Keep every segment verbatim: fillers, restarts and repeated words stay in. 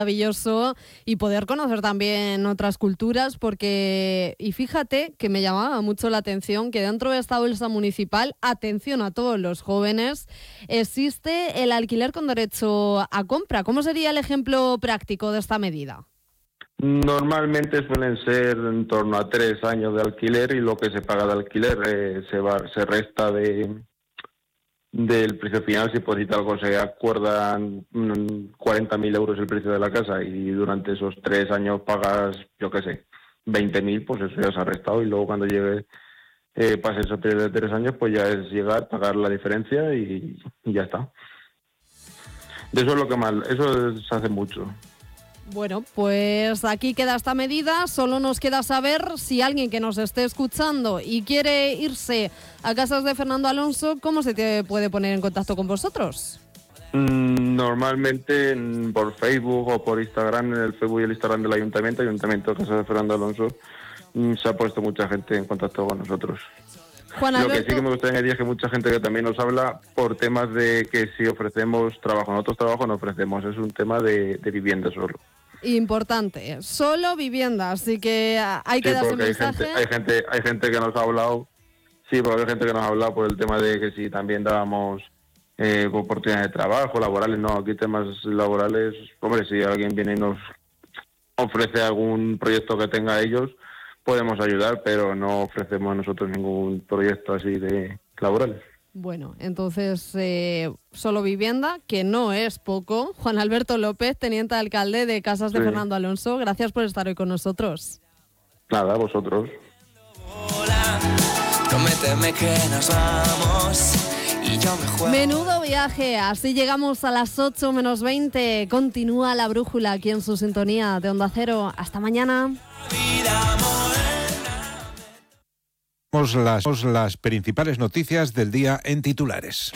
Maravilloso y poder conocer también otras culturas, porque, y fíjate que me llamaba mucho la atención que dentro de esta bolsa municipal, atención a todos los jóvenes, existe el alquiler con derecho a compra. ¿Cómo sería el ejemplo práctico de esta medida? Normalmente suelen ser en torno a tres años de alquiler y lo que se paga de alquiler eh, se va, se resta de del precio final. Si por decir algo se acuerdan cuarenta mil euros el precio de la casa y durante esos tres años pagas, yo qué sé, veinte mil, pues eso ya se ha restado y luego cuando llegue, eh, pase esos periodo de tres años, pues ya es llegar, pagar la diferencia y, y ya está. De eso es lo que más, eso se hace mucho. Bueno, pues aquí queda esta medida. Solo nos queda saber si alguien que nos esté escuchando y quiere irse a casas de Fernando Alonso, ¿cómo se te puede poner en contacto con vosotros? Normalmente por Facebook o por Instagram, en el Facebook y el Instagram del Ayuntamiento, Ayuntamiento de Casas de Fernando Alonso, se ha puesto mucha gente en contacto con nosotros. Juan Alberto. Lo que sí que me gustaría añadir es que mucha gente que también nos habla por temas de que si ofrecemos trabajo, nosotros trabajo no ofrecemos, es un tema de, de vivienda solo. Importante, solo vivienda, así que hay que sí, dar ese hay mensaje. Gente, hay, gente, hay gente que nos ha hablado, sí, porque hay gente que nos ha hablado por el tema de que si también dábamos eh, oportunidades de trabajo, laborales, no, aquí temas laborales, hombre, si alguien viene y nos ofrece algún proyecto que tenga ellos, podemos ayudar, pero no ofrecemos nosotros ningún proyecto así de laboral. Bueno, entonces, eh, solo vivienda, que no es poco. Juan Alberto López, teniente alcalde de Casas de sí. Fernando Alonso, gracias por estar hoy con nosotros. Nada, vosotros. Prométeme que nos vamos y yo me juego. Menudo viaje, así llegamos a las ocho menos veinte. Continúa La Brújula aquí en su sintonía de Onda Cero. Hasta mañana. Las, las principales noticias del día en titulares.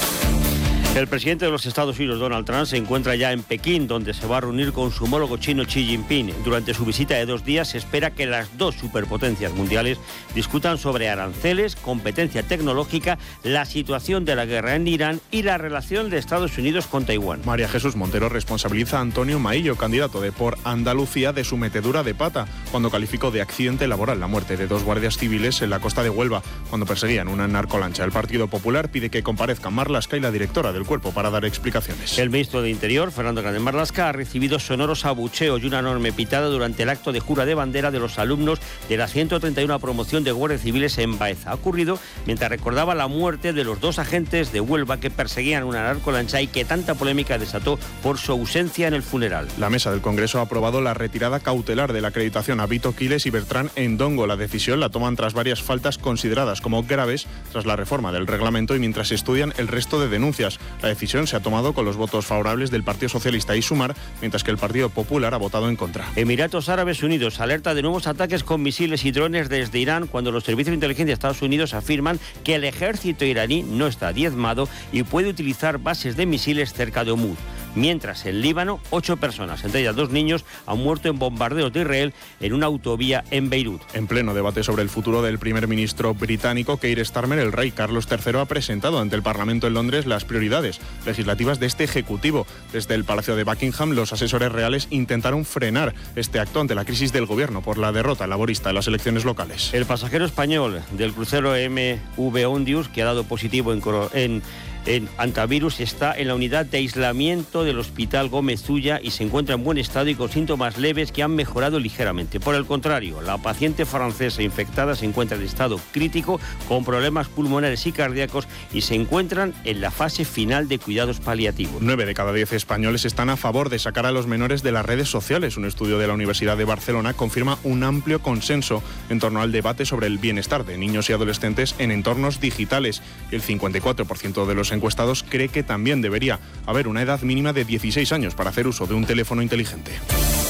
El presidente de los Estados Unidos, Donald Trump, se encuentra ya en Pekín, donde se va a reunir con su homólogo chino Xi Jinping. Durante su visita de dos días se espera que las dos superpotencias mundiales discutan sobre aranceles, competencia tecnológica, la situación de la guerra en Irán y la relación de Estados Unidos con Taiwán. María Jesús Montero responsabiliza a Antonio Maillo, candidato de Por Andalucía, de su metedura de pata, cuando calificó de accidente laboral la muerte de dos guardias civiles en la costa de Huelva, cuando perseguían una narcolancha. El Partido Popular pide que comparezcan Marlaska y la directora del cuerpo para dar explicaciones. El ministro de Interior, Fernando Grande Marlaska, ha recibido sonoros abucheos y una enorme pitada durante el acto de jura de bandera de los alumnos de la ciento treinta y una promoción de guardias civiles en Baeza. Ha ocurrido mientras recordaba la muerte de los dos agentes de Huelva que perseguían una narcolancha y que tanta polémica desató por su ausencia en el funeral. La mesa del Congreso ha aprobado la retirada cautelar de la acreditación a Vito Quiles y Bertrán Endongo. La decisión la toman tras varias faltas consideradas como graves tras la reforma del reglamento y mientras estudian el resto de denuncias. La decisión se ha tomado con los votos favorables del Partido Socialista y Sumar, mientras que el Partido Popular ha votado en contra. Emiratos Árabes Unidos alerta de nuevos ataques con misiles y drones desde Irán cuando los servicios de inteligencia de Estados Unidos afirman que el ejército iraní no está diezmado y puede utilizar bases de misiles cerca de Omud. Mientras, en Líbano, ocho personas, entre ellas dos niños, han muerto en bombardeos de Israel en una autovía en Beirut. En pleno debate sobre el futuro del primer ministro británico, Keir Starmer, el rey Carlos tercero ha presentado ante el Parlamento en Londres las prioridades legislativas de este ejecutivo. Desde el Palacio de Buckingham, los asesores reales intentaron frenar este acto ante la crisis del gobierno por la derrota laborista en las elecciones locales. El pasajero español del crucero M V Ondius, que ha dado positivo en... en En antivirus, está en la unidad de aislamiento del Hospital Gómez Ulla y se encuentra en buen estado y con síntomas leves que han mejorado ligeramente. Por el contrario, la paciente francesa infectada se encuentra en estado crítico con problemas pulmonares y cardíacos y se encuentran en la fase final de cuidados paliativos. Nueve de cada diez españoles están a favor de sacar a los menores de las redes sociales. Un estudio de la Universidad de Barcelona confirma un amplio consenso en torno al debate sobre el bienestar de niños y adolescentes en entornos digitales. El cincuenta y cuatro por ciento de los encuestados cree que también debería haber una edad mínima de dieciséis años para hacer uso de un teléfono inteligente.